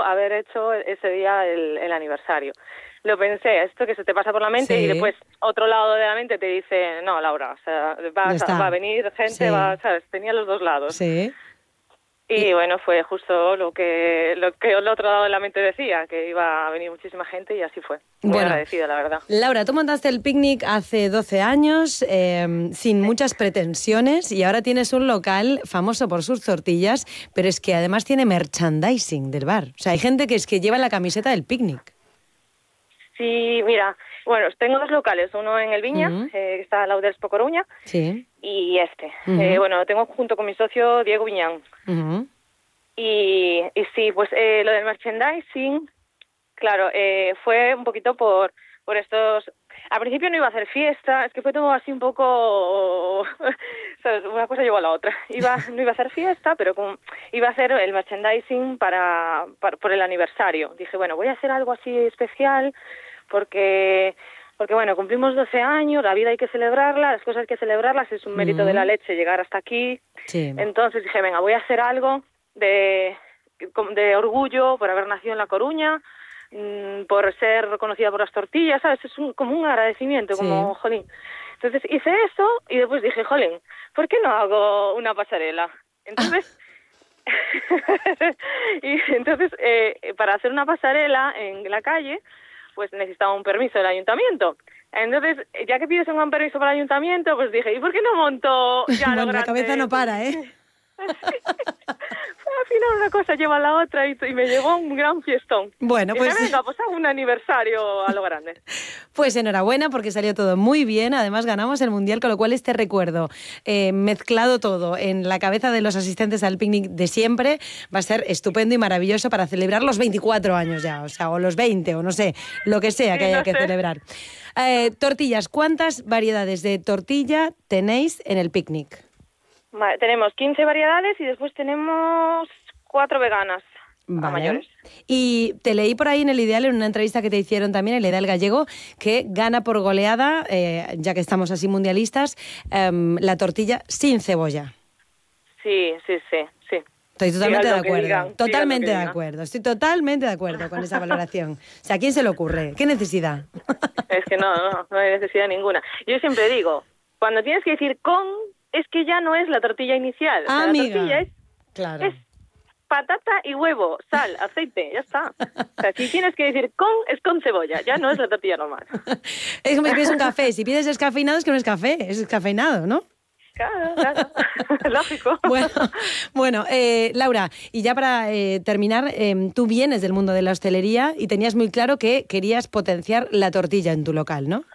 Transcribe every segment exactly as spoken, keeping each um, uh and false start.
haber hecho ese día el, el aniversario. Lo pensé, esto que se te pasa por la mente, sí. Y después otro lado de la mente te dice, no, Laura, o sea, va, va a venir gente, sí. va, ¿sabes? Tenía los dos lados. Sí. Y, y bueno, fue justo lo que lo que el otro lado de la mente decía, que iba a venir muchísima gente y así fue. Muy bueno, agradecida, la verdad. Laura, tú montaste el picnic hace doce años, eh, sin muchas pretensiones, y ahora tienes un local famoso por sus tortillas, pero es que además tiene merchandising del bar. O sea, hay gente que es que lleva la camiseta del picnic. Sí, mira, bueno, tengo dos locales, uno en el Viña, uh-huh. eh, que está al lado del Expo Coruña, sí. y este. Uh-huh. Eh, bueno, lo tengo junto con mi socio Diego Viñán. Uh-huh. Y, y sí, pues eh, lo del merchandising, claro, eh, fue un poquito por, por estos... Al principio no iba a hacer fiesta, es que fue todo así un poco... ¿sabes? Una cosa llevó a la otra. Iba, no iba a hacer fiesta, pero como, iba a hacer el merchandising para, para por el aniversario. Dije, bueno, voy a hacer algo así especial porque... Porque, bueno, cumplimos doce años, la vida hay que celebrarla, las cosas hay que celebrarlas, es un mérito mm. de la leche llegar hasta aquí. Sí. Entonces dije, venga, voy a hacer algo de, de orgullo por haber nacido en La Coruña, mmm, por ser reconocida por las tortillas, ¿sabes? Es un, como un agradecimiento, sí. como, jolín. Entonces hice eso y después dije, jolín, ¿por qué no hago una pasarela? Entonces... y entonces, eh, para hacer una pasarela en la calle... pues necesitaba un permiso del ayuntamiento. Entonces, ya que pides un permiso para el ayuntamiento, pues dije, ¿y por qué no monto ya bueno, lo grande? La cabeza no para, ¿eh? Al final una cosa lleva a la otra y, y me llegó un gran fiestón. Bueno, y pues... dije, venga, pues hago un aniversario a lo grande. Pues enhorabuena, porque salió todo muy bien. Además ganamos el Mundial, con lo cual este recuerdo, eh, mezclado todo en la cabeza de los asistentes al picnic de siempre, va a ser estupendo y maravilloso para celebrar los veinticuatro años ya, o sea, o los veinte, o no sé, lo que sea sí, que haya no que sé. celebrar. Eh, tortillas, ¿cuántas variedades de tortilla tenéis en el picnic? Vale, tenemos quince variedades y después tenemos cuatro veganas. Vale. Mayores. Y te leí por ahí en El Ideal, en una entrevista que te hicieron también, El Ideal Gallego, que gana por goleada, eh, ya que estamos así mundialistas, eh, la tortilla sin cebolla. Sí, sí, sí, sí. Estoy totalmente Digan de acuerdo, digan, totalmente de digan. acuerdo, estoy totalmente de acuerdo con esa valoración. O sea, ¿a quién se le ocurre? ¿Qué necesidad? Es que no, no, no hay necesidad ninguna. Yo siempre digo, cuando tienes que decir con, es que ya no es la tortilla inicial. Ah, o sea, la amiga. tortilla es, claro. es patata y huevo, sal, aceite, ya está. O sea, si tienes que decir con, es con cebolla, ya no es la tortilla normal. Es como si pides un café, si pides descafeinado es que no es café, es descafeinado, ¿no? Claro, claro, lógico. Bueno, bueno eh, Laura, y ya para eh, terminar, eh, tú vienes del mundo de la hostelería y tenías muy claro que querías potenciar la tortilla en tu local, ¿no?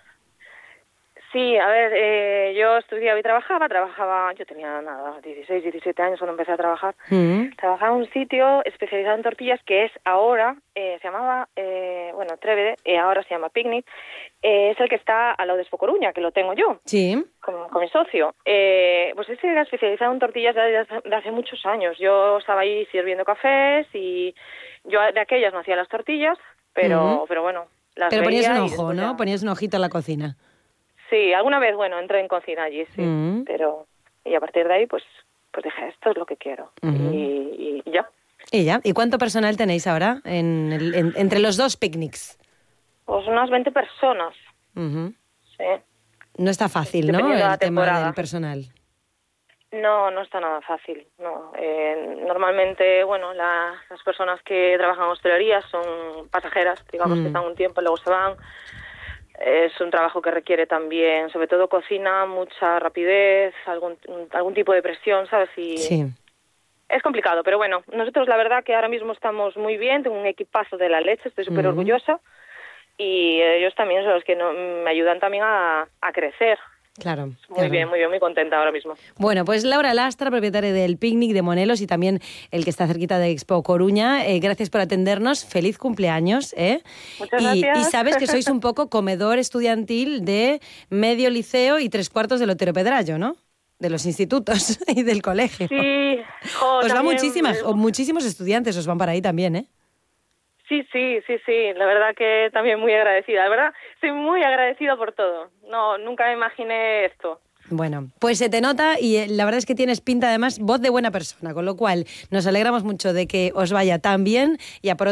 Sí, a ver, eh, yo estudiaba y trabajaba, trabajaba, yo tenía nada, dieciséis, diecisiete años cuando empecé a trabajar. Mm. Trabajaba en un sitio especializado en tortillas que es ahora, eh, se llamaba, eh, bueno, Trevede, eh, ahora se llama Picnic, eh, es el que está al lado de Expo Coruña, que lo tengo yo, sí. con, con mi socio. Eh, pues ese era especializado en tortillas de, de, de hace muchos años. Yo estaba ahí sirviendo cafés y yo de aquellas no hacía las tortillas, pero, mm. pero bueno, las Pero veía ponías un ojo, ¿no? Ya... Ponías un ojito en la cocina. Sí, alguna vez, bueno, entré en cocina allí, sí, uh-huh. pero... Y a partir de ahí, pues, pues dije, esto es lo que quiero. Uh-huh. Y, y ya. ¿Y ya? ¿Y cuánto personal tenéis ahora en el, en, entre los dos picnics? Pues unas veinte personas. Uh-huh. Sí. No está fácil, ¿no? El tema del personal. No, no está nada fácil, no. Eh, normalmente, bueno, la, las personas que trabajan en hostelería son pasajeras, digamos, mm. que están un tiempo y luego se van. Es un trabajo que requiere también, sobre todo cocina, mucha rapidez, algún algún tipo de presión, ¿sabes? Y sí. Es complicado, pero bueno, nosotros la verdad que ahora mismo estamos muy bien, tengo un equipazo de la leche, estoy súper uh-huh. orgullosa, y ellos también son los que no, me ayudan también a, a crecer. Claro. Muy claro. bien, muy bien, muy contenta ahora mismo. Bueno, pues Laura Lastra, propietaria del Picnic de Monelos y también el que está cerquita de Expo Coruña. Eh, gracias por atendernos. Feliz cumpleaños. ¿eh? Muchas y, gracias. Y sabes que sois un poco comedor estudiantil de medio liceo y tres cuartos del Otero Pedrallo, ¿no? De los institutos y del colegio. Sí. Jo, os van muchísimas, me... o muchísimos estudiantes os van para ahí también, ¿eh? Sí, sí, sí, sí, la verdad que también muy agradecida, la verdad, estoy muy agradecida por todo, no, nunca me imaginé esto. Bueno, pues se te nota y la verdad es que tienes pinta, además, voz de buena persona, con lo cual nos alegramos mucho de que os vaya tan bien y a por